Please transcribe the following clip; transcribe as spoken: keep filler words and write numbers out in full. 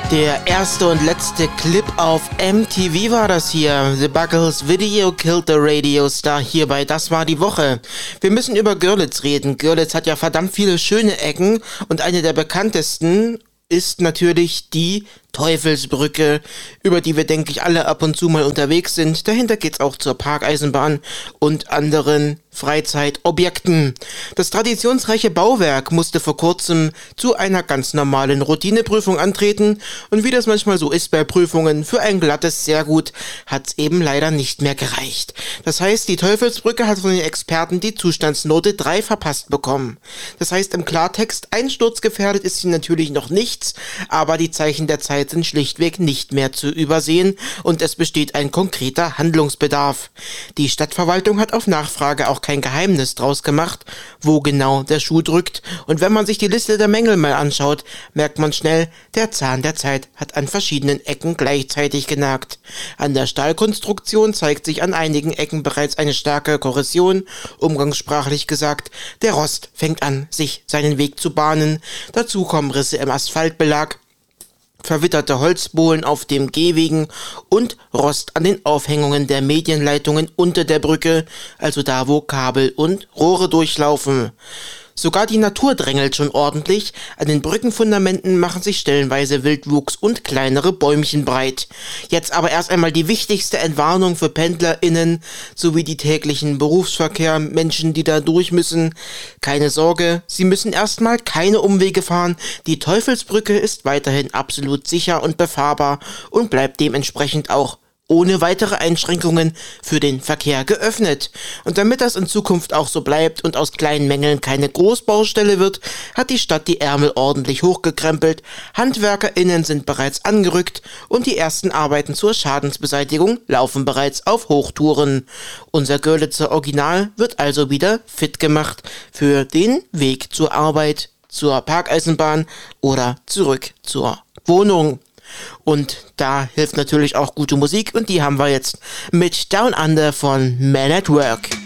Der erste und letzte Clip auf M T V war das hier. The Buggles Video Killed the Radio Star hier bei Das war die Woche. Wir müssen über Görlitz reden. Görlitz hat ja verdammt viele schöne Ecken und eine der bekanntesten ist natürlich die Teufelsbrücke, über die wir, denke ich, alle ab und zu mal unterwegs sind. Dahinter geht's auch zur Parkeisenbahn und anderen Freizeitobjekten. Das traditionsreiche Bauwerk musste vor kurzem zu einer ganz normalen Routineprüfung antreten und wie das manchmal so ist bei Prüfungen, für ein glattes Sehr gut hat's eben leider nicht mehr gereicht. Das heißt, die Teufelsbrücke hat von den Experten die Zustandsnote drei verpasst bekommen. Das heißt im Klartext, einsturzgefährdet ist sie natürlich noch nichts, aber die Zeichen der Zeit sind schlichtweg nicht mehr zu übersehen und es besteht ein konkreter Handlungsbedarf. Die Stadtverwaltung hat auf Nachfrage auch kein Geheimnis draus gemacht, wo genau der Schuh drückt, und wenn man sich die Liste der Mängel mal anschaut, merkt man schnell, der Zahn der Zeit hat an verschiedenen Ecken gleichzeitig genagt. An der Stahlkonstruktion zeigt sich an einigen Ecken bereits eine starke Korrosion, umgangssprachlich gesagt, der Rost fängt an, sich seinen Weg zu bahnen, dazu kommen Risse im Asphaltbelag, verwitterte Holzbohlen auf dem Gehwegen und Rost an den Aufhängungen der Medienleitungen unter der Brücke, also da, wo Kabel und Rohre durchlaufen. Sogar die Natur drängelt schon ordentlich, an den Brückenfundamenten machen sich stellenweise Wildwuchs und kleinere Bäumchen breit. Jetzt aber erst einmal die wichtigste Entwarnung für PendlerInnen sowie die täglichen Berufsverkehr, Menschen, die da durch müssen. Keine Sorge, sie müssen erstmal keine Umwege fahren, die Teufelsbrücke ist weiterhin absolut sicher und befahrbar und bleibt dementsprechend auch ohne weitere Einschränkungen für den Verkehr geöffnet. Und damit das in Zukunft auch so bleibt und aus kleinen Mängeln keine Großbaustelle wird, hat die Stadt die Ärmel ordentlich hochgekrempelt, HandwerkerInnen sind bereits angerückt und die ersten Arbeiten zur Schadensbeseitigung laufen bereits auf Hochtouren. Unser Görlitzer Original wird also wieder fit gemacht für den Weg zur Arbeit, zur Parkeisenbahn oder zurück zur Wohnung. Und da hilft natürlich auch gute Musik und die haben wir jetzt mit Down Under von Man at Work.